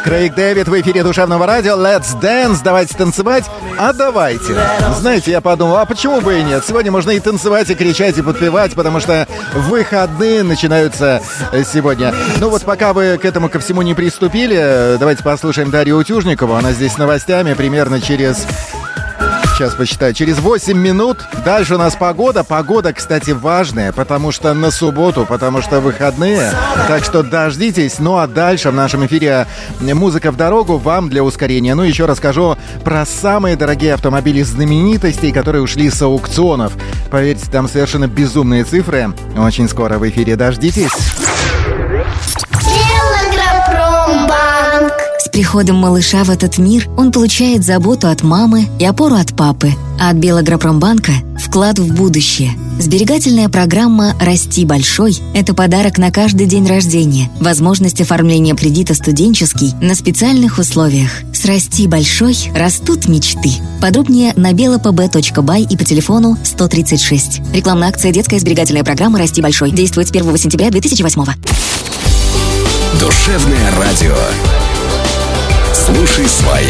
Крейг Дэвид в эфире Душевного радио. Let's dance. Давайте танцевать. А давайте. Знаете, я подумал, а почему бы и нет? Сегодня можно и танцевать, и кричать, и подпевать, потому что выходные начинаются сегодня. Ну вот пока вы к этому ко всему не приступили, давайте послушаем Дарью Утюжникову. Она здесь с новостями примерно через... Сейчас посчитаю. Через 8 минут. Дальше у нас погода. Погода, кстати, важная, потому что на субботу, потому что выходные. Так что дождитесь. Ну а дальше в нашем эфире музыка в дорогу вам для ускорения. Ну еще расскажу про самые дорогие автомобили знаменитостей, которые ушли с аукционов. Поверьте, там совершенно безумные цифры. Очень скоро в эфире. Дождитесь. С приходом малыша в этот мир он получает заботу от мамы и опору от папы. А от Белагропромбанка – вклад в будущее. Сберегательная программа «Расти большой» – это подарок на каждый день рождения, возможность оформления кредита студенческий на специальных условиях. С «Расти большой» растут мечты. Подробнее на belapb.by и по телефону 136. Рекламная акция «Детская сберегательная программа «Расти большой». Действует с 1 сентября 2008. Душевное радио. Слушай свое.